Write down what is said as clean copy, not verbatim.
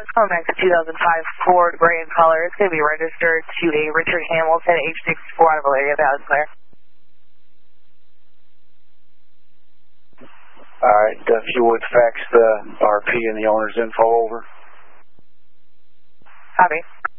Max 2005 Ford gray in color. It's going to be registered to a Richard Hamilton H64 out of Valeria. Valid clear. Alright, if you would fax the RP and the owner's info over. Copy.